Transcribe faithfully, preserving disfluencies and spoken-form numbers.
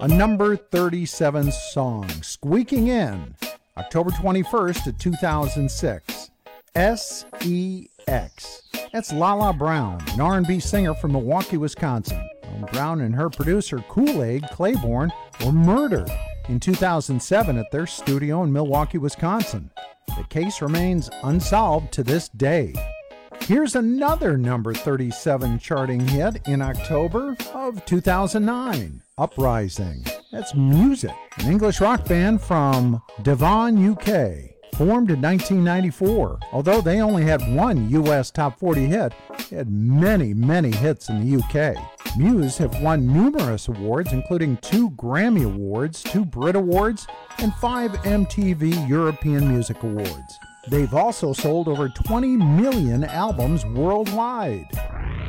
A number thirty-seven song, squeaking in October twenty-first of two thousand six. S E X. That's Lala Brown, an R and B singer from Milwaukee, Wisconsin. Brown and her producer Kool-Aid Claiborne were murdered in two thousand seven at their studio in Milwaukee, Wisconsin. The case remains unsolved to this day. Here's another number thirty-seven charting hit in October of two thousand nine, Uprising. That's Music, an English rock band from Devon, U K. Formed in nineteen ninety-four. Although they only had one U S top forty hit, they had many, many hits in the U K. Muse have won numerous awards, including two Grammy Awards, two Brit Awards, and five M T V European Music Awards. They've also sold over twenty million albums worldwide.